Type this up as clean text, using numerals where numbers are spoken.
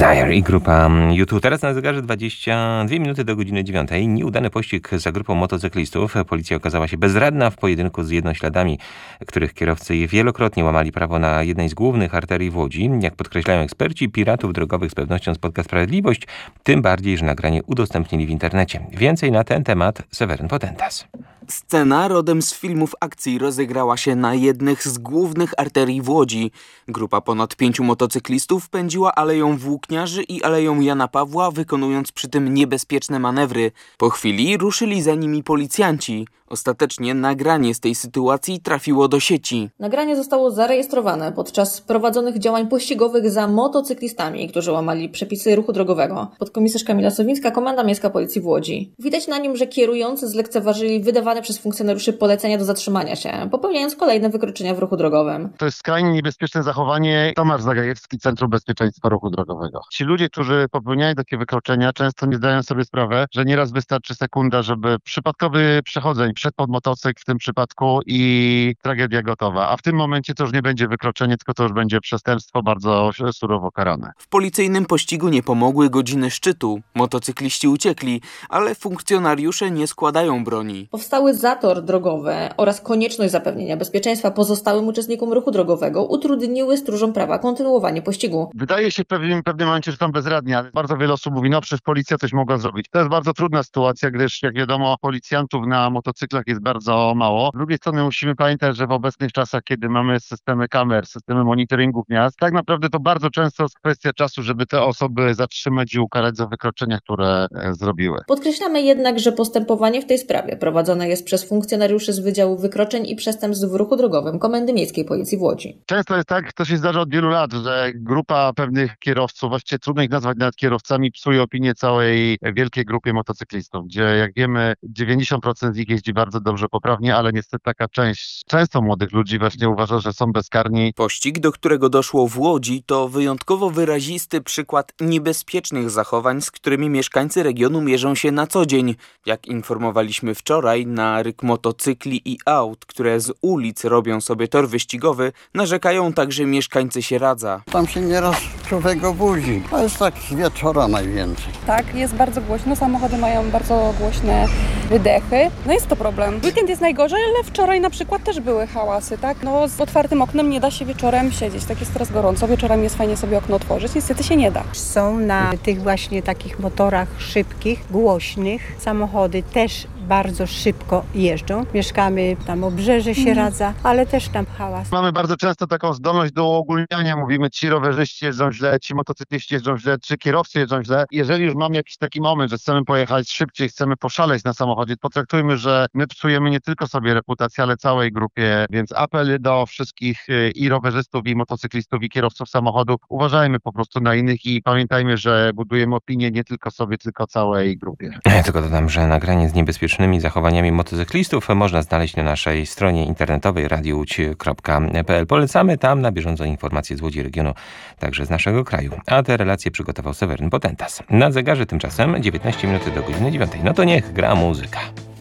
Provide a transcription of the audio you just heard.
Desire i grupa U2. Teraz na zegarze 22 minuty do godziny 9. Nieudany pościg za grupą motocyklistów. Policja okazała się bezradna w pojedynku z jednośladami, których kierowcy wielokrotnie łamali prawo na jednej z głównych arterii w Łodzi. Jak podkreślają eksperci, piratów drogowych z pewnością spotka sprawiedliwość, tym bardziej, że nagranie udostępnili w internecie. Więcej na ten temat Seweryn Potentas. Scena rodem z filmów akcji rozegrała się na jednych z głównych arterii w Łodzi. Grupa ponad 5 motocyklistów pędziła Aleją Włókniarzy i Aleją Jana Pawła, wykonując przy tym niebezpieczne manewry. Po chwili ruszyli za nimi policjanci. Ostatecznie nagranie z tej sytuacji trafiło do sieci. Nagranie zostało zarejestrowane podczas prowadzonych działań pościgowych za motocyklistami, którzy łamali przepisy ruchu drogowego. Podkomisarz Kamila Sowińska, Komenda Miejska Policji w Łodzi. Widać na nim, że kierujący zlekceważyli wydawane przez funkcjonariuszy polecenia do zatrzymania się, popełniając kolejne wykroczenia w ruchu drogowym. To jest skrajnie niebezpieczne zachowanie. Tomasz Zagajewski, Centrum Bezpieczeństwa Ruchu Drogowego. Ci ludzie, którzy popełniają takie wykroczenia, często nie zdają sobie sprawy, że nieraz wystarczy sekunda, żeby przypadkowy przechodzeń wszedł pod motocykl w tym przypadku i tragedia gotowa. A w tym momencie to już nie będzie wykroczenie, tylko to już będzie przestępstwo bardzo surowo karane. W policyjnym pościgu nie pomogły godziny szczytu. Motocykliści uciekli, ale funkcjonariusze nie składają broni. Powstały zator drogowy oraz konieczność zapewnienia bezpieczeństwa pozostałym uczestnikom ruchu drogowego utrudniły stróżom prawa kontynuowanie pościgu. Wydaje się w pewnym momencie, że są bezradni, ale bardzo wiele osób mówi, no przecież policja coś mogła zrobić. To jest bardzo trudna sytuacja, gdyż jak wiadomo, policjantów na motocyklach jest bardzo mało. Z drugiej strony musimy pamiętać, że w obecnych czasach, kiedy mamy systemy kamer, systemy monitoringu miast, tak naprawdę to bardzo często jest kwestia czasu, żeby te osoby zatrzymać i ukarać za wykroczenia, które zrobiły. Podkreślamy jednak, że postępowanie w tej sprawie prowadzone jest przez funkcjonariuszy z Wydziału Wykroczeń i Przestępstw w Ruchu Drogowym Komendy Miejskiej Policji w Łodzi. Często jest tak, to się zdarza od wielu lat, że grupa pewnych kierowców, właściwie trudno ich nazwać nawet kierowcami, psuje opinię całej wielkiej grupie motocyklistów, gdzie jak wiemy 90% z nich jeździ bardzo dobrze, poprawnie, ale niestety taka część, często młodych ludzi właśnie uważa, że są bezkarni. Pościg, do którego doszło w Łodzi, to wyjątkowo wyrazisty przykład niebezpiecznych zachowań, z którymi mieszkańcy regionu mierzą się na co dzień. Jak informowaliśmy wczoraj, na ryk motocykli i aut, które z ulic robią sobie tor wyścigowy, narzekają także mieszkańcy Sieradza. Tam się nieraz człowiek obudzi, a jest tak z wieczora najwięcej. Tak, jest bardzo głośno, samochody mają bardzo głośne wydechy. No jest to problem. Weekend jest najgorzej, ale wczoraj na przykład też były hałasy, tak? No z otwartym oknem nie da się wieczorem siedzieć, tak jest teraz gorąco, wieczorem jest fajnie sobie okno otworzyć, niestety się nie da. Są na tych właśnie takich motorach szybkich, głośnych, samochody też bardzo szybko jeżdżą. Mieszkamy tam obrzeże Sieradza, ale też tam hałas. Mamy bardzo często taką zdolność do uogólniania. Mówimy, ci rowerzyści jeżdżą źle, ci motocykliści jeżdżą źle, czy kierowcy jeżdżą źle. Jeżeli już mamy jakiś taki moment, że chcemy pojechać szybciej, chcemy poszaleć na samochodzie, potraktujmy, że my psujemy nie tylko sobie reputację, ale całej grupie. Więc apel do wszystkich i rowerzystów, i motocyklistów, i kierowców samochodów. Uważajmy po prostu na innych i pamiętajmy, że budujemy opinię nie tylko sobie, tylko całej grupie. Ja tylko dodam, że nagranie z niebezpiecznymi zachowaniami motocyklistów można znaleźć na naszej stronie internetowej radiouć.pl. Polecamy tam na bieżąco informacje z Łodzi, regionu, także z naszego kraju. A te relacje przygotował Seweryn Potentas. Na zegarze tymczasem 19 minut do godziny 9. No to niech gra muzyka.